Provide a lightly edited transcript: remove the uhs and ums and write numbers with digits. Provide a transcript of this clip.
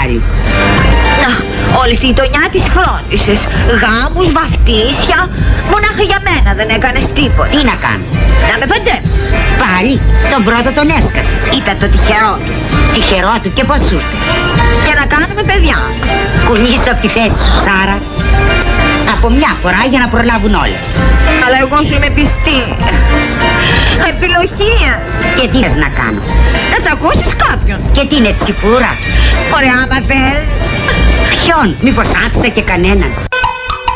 πάλι? Όλη τη γειτονιά της φρόντισες. Γάμους, βαφτίσια. Μονάχα για μένα δεν έκανες τίποτα. Τι να κάνω? Να με παντρέψεις. Πάλι τον πρώτο τον έσκασες. Ήταν το τυχερό του. Τυχερό του και πως σου? Για να κάνουμε παιδιά. Κουνήσω από τη θέση σου, Σάρα. Από μια φορά για να προλάβουν όλες. Αλλά εγώ σου είμαι πιστή. Επιλογίας. Και τι θες να κάνω? Να τσακώσεις κάποιον. Και τι είναι τσιπούρα? Ωραία, άμα θέλεις. Ποιον? Μήπως άψα και κανέναν?